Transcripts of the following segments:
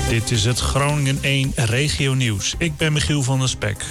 Dit is het Groningen 1 Regionieuws. Ik ben Michiel van der Spek.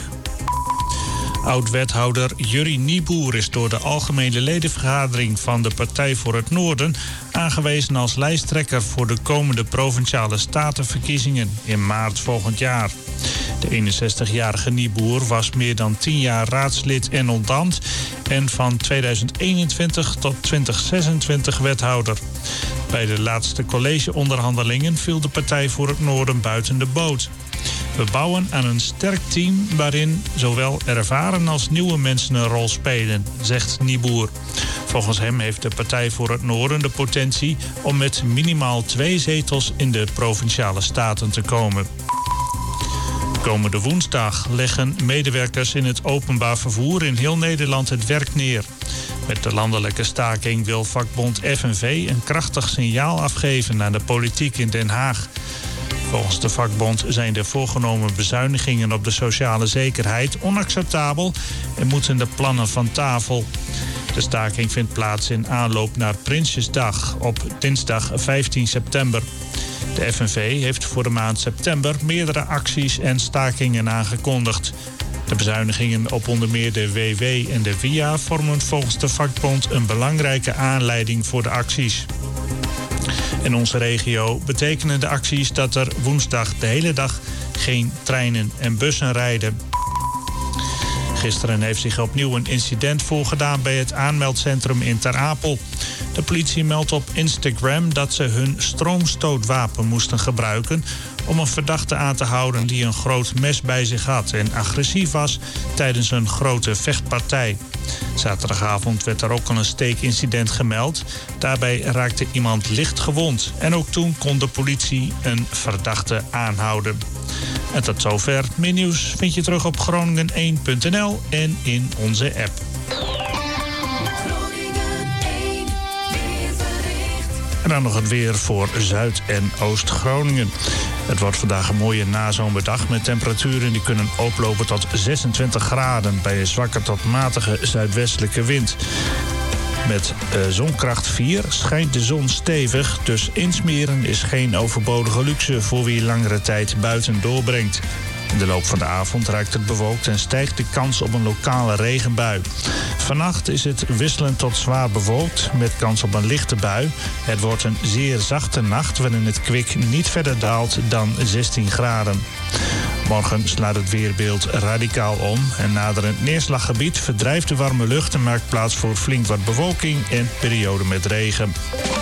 Oud-wethouder Jurrie Nieboer is door de algemene ledenvergadering van de Partij voor het Noorden aangewezen als lijsttrekker voor de komende Provinciale Statenverkiezingen in maart volgend jaar. De 61-jarige Nieboer was meer dan 10 jaar raadslid en ondant en van 2021 tot 2026 wethouder. Bij de laatste collegeonderhandelingen viel de Partij voor het Noorden buiten de boot. We bouwen aan een sterk team waarin zowel ervaren als nieuwe mensen een rol spelen, zegt Nieboer. Volgens hem heeft de Partij voor het Noorden de potentie om met minimaal 2 zetels in de Provinciale Staten te komen. Komende woensdag leggen medewerkers in het openbaar vervoer in heel Nederland het werk neer. Met de landelijke staking wil vakbond FNV een krachtig signaal afgeven aan de politiek in Den Haag. Volgens de vakbond zijn de voorgenomen bezuinigingen op de sociale zekerheid onacceptabel en moeten de plannen van tafel. De staking vindt plaats in aanloop naar Prinsjesdag op dinsdag 15 september. De FNV heeft voor de maand september meerdere acties en stakingen aangekondigd. De bezuinigingen op onder meer de WW en de WIA vormen volgens de vakbond een belangrijke aanleiding voor de acties. In onze regio betekenen de acties dat er woensdag de hele dag geen treinen en bussen rijden. Gisteren heeft zich opnieuw een incident voorgedaan bij het aanmeldcentrum in Ter Apel. De politie meldt op Instagram dat ze hun stroomstootwapen moesten gebruiken om een verdachte aan te houden die een groot mes bij zich had en agressief was tijdens een grote vechtpartij. Zaterdagavond werd er ook al een steekincident gemeld. Daarbij raakte iemand licht gewond. En ook toen kon de politie een verdachte aanhouden. En tot zover. Meer nieuws vind je terug op Groningen1.nl en in onze app. En dan nog het weer voor Zuid- en Oost-Groningen. Het wordt vandaag een mooie nazomerdag met temperaturen die kunnen oplopen tot 26 graden... bij een zwakke tot matige zuidwestelijke wind. Met zonkracht 4 schijnt de zon stevig, dus insmeren is geen overbodige luxe voor wie langere tijd buiten doorbrengt. In de loop van de avond raakt het bewolkt en stijgt de kans op een lokale regenbui. Vannacht is het wisselend tot zwaar bewolkt met kans op een lichte bui. Het wordt een zeer zachte nacht waarin het kwik niet verder daalt dan 16 graden. Morgen slaat het weerbeeld radicaal om. En naderend neerslaggebied verdrijft de warme lucht en maakt plaats voor flink wat bewolking en perioden met regen.